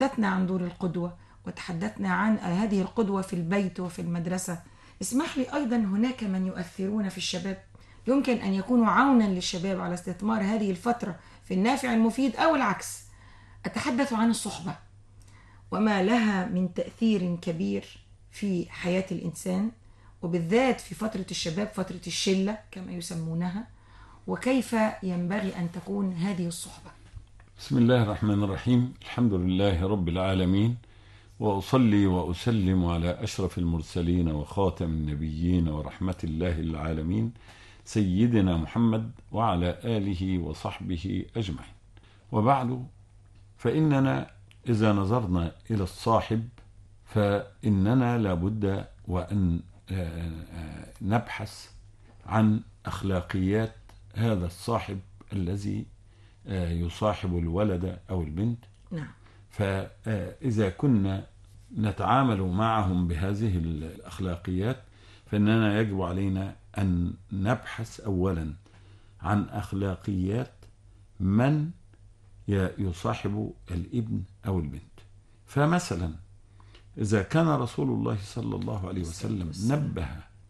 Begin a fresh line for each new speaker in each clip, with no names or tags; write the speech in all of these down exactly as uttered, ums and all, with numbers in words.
تحدثنا عن دور القدوة وتحدثنا عن هذه القدوة في البيت وفي المدرسة. اسمح لي أيضا، هناك من يؤثرون في الشباب يمكن أن يكونوا عونا للشباب على استثمار هذه الفترة في النافع المفيد أو العكس. أتحدث عن الصحبة وما لها من تأثير كبير في حياة الإنسان، وبالذات في فترة الشباب، فترة الشلة كما يسمونها، وكيف ينبغي أن تكون هذه الصحبة.
بسم الله الرحمن الرحيم. الحمد لله رب العالمين، وأصلي وأسلم على أشرف المرسلين وخاتم النبيين ورحمة الله للعالمين سيدنا محمد وعلى آله وصحبه أجمعين. وبعد، فإننا إذا نظرنا إلى الصاحب فإننا لابد وأن نبحث عن أخلاقيات هذا الصاحب الذي يصاحب الولد أو البنت.
نعم.
فإذا كنا نتعامل معهم بهذه الأخلاقيات فإننا يجب علينا أن نبحث أولا عن أخلاقيات من يصاحب الابن أو البنت. فمثلا إذا كان رسول الله صلى الله عليه وسلم نبه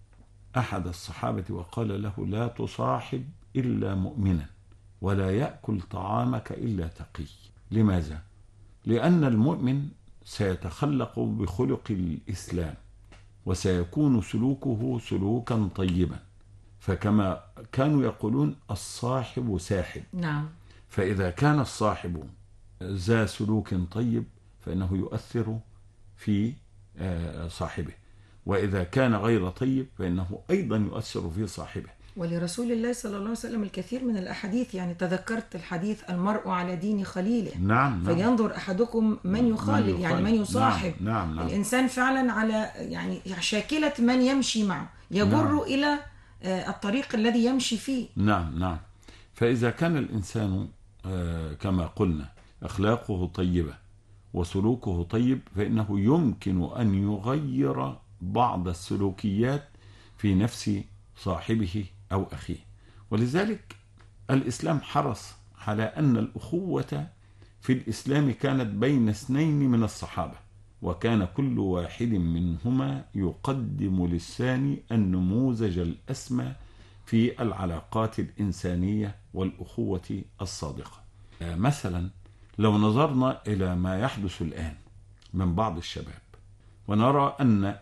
أحد الصحابة وقال له: لا تصاحب إلا مؤمنا ولا يأكل طعامك إلا تقي. لماذا؟ لأن المؤمن سيتخلق بخلق الإسلام وسيكون سلوكه سلوكا طيبا، فكما كانوا يقولون الصاحب ساحب.
نعم.
فإذا كان الصاحب ذا سلوك طيب فإنه يؤثر في صاحبه، وإذا كان غير طيب فإنه أيضا يؤثر في صاحبه.
ولرسول الله صلى الله عليه وسلم الكثير من الأحاديث، يعني تذكرت الحديث: المرء على دين خليله.
نعم. نعم.
فلينظر أحدكم من يخالل، يعني من يصاحب.
نعم. نعم. نعم.
الإنسان فعلا على يعني شاكلة من يمشي معه، يجر
نعم.
إلى الطريق الذي يمشي فيه.
نعم. نعم. فإذا كان الإنسان كما قلنا أخلاقه طيبة وسلوكه طيب فإنه يمكن أن يغير بعض السلوكيات في نفس صاحبه أو أخيه. ولذلك الإسلام حرص على أن الأخوة في الإسلام كانت بين اثنين من الصحابة، وكان كل واحد منهما يقدم للثاني النموذج الأسمى في العلاقات الإنسانية والأخوة الصادقة. مثلا لو نظرنا إلى ما يحدث الآن من بعض الشباب ونرى أن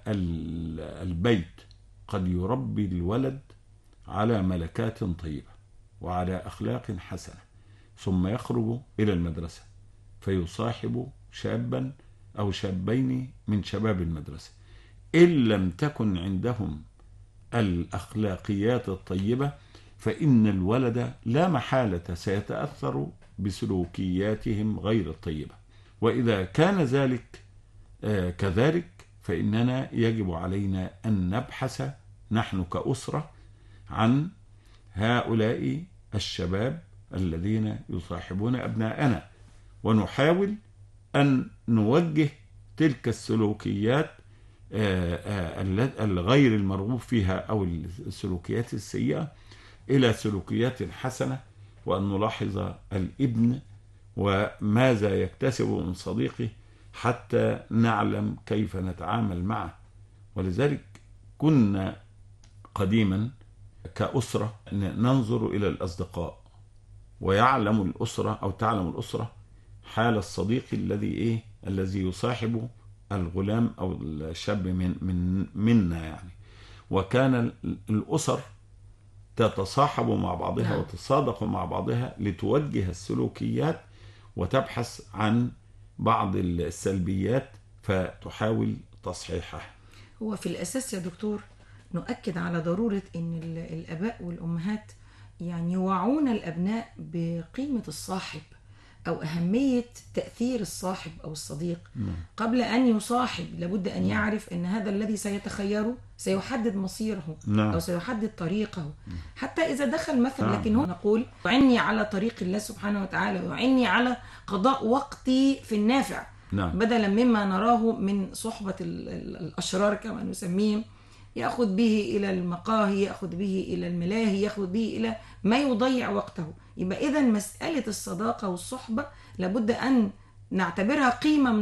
البيت قد يربي الولد على ملكات طيبة وعلى أخلاق حسنة، ثم يخرج إلى المدرسة فيصاحب شابا أو شابين من شباب المدرسة، إن لم تكن عندهم الأخلاقيات الطيبة فإن الولد لا محالة سيتأثر بسلوكياتهم غير الطيبة. وإذا كان ذلك آه كذلك فإننا يجب علينا أن نبحث نحن كأسرة عن هؤلاء الشباب الذين يصاحبون أبناءنا، ونحاول أن نوجه تلك السلوكيات الغير المرغوب فيها أو السلوكيات السيئة إلى سلوكيات حسنة، وأن نلاحظ الابن وماذا يكتسب من صديقه حتى نعلم كيف نتعامل معه. ولذلك كنا قديما كأسرة ننظر إلى الأصدقاء، ويعلم الأسرة أو تعلم الأسرة حال الصديق الذي إيه الذي يصاحب الغلام أو الشاب من من منا يعني. وكان الأسر تتصاحب مع بعضها وتصادق مع بعضها لتوجه السلوكيات وتبحث عن بعض السلبيات فتحاول تصحيحها.
هو في الأساس يا دكتور نؤكد على ضرورة أن الآباء والأمهات يعني يوعون الأبناء بقيمة الصاحب أو أهمية تأثير الصاحب أو الصديق.
نعم.
قبل أن يصاحب لابد أن يعرف أن هذا الذي سيتخيره سيحدد مصيره.
نعم.
أو سيحدد طريقه. نعم. حتى إذا دخل مثل.
نعم.
لكن هو نقول: يعني على طريق الله سبحانه وتعالى، وعني على قضاء وقتي في النافع.
نعم.
بدلا مما نراه من صحبة الأشرار كما نسميهم، يأخذ به إلى المقاهي، يأخذ به إلى الملاهي، يأخذ به إلى ما يضيع وقته. يبقى إذن مسألة الصداقة والصحبة لابد أن نعتبرها قيمة من